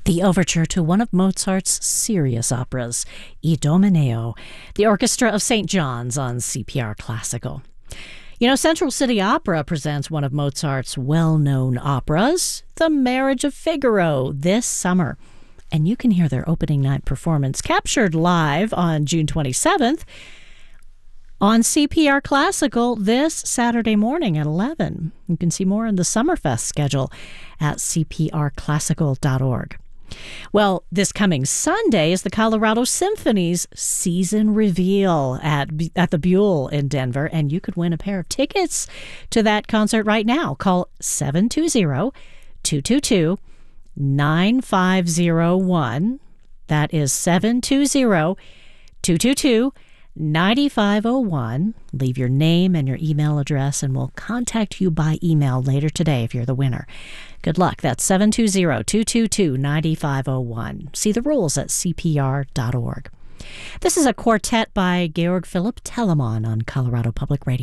the overture to one of Mozart's serious operas, Idomeneo, the Orchestra of St. John's on CPR Classical. You know, Central City Opera presents one of Mozart's well-known operas, The Marriage of Figaro, this summer. And you can hear their opening night performance captured live on June 27th on CPR Classical this Saturday morning at 11. You can see more on the Summerfest schedule at cprclassical.org. Well, this coming Sunday is the Colorado Symphony's season reveal at the Buell in Denver, and you could win a pair of tickets to that concert right now. Call 720-222-9501. That is 720-222-9501. Leave your name and your email address, and we'll contact you by email later today if you're the winner. Good luck. That's 720-222-9501. See the rules at cpr.org. This is a quartet by Georg Philipp Telemann on Colorado Public Radio.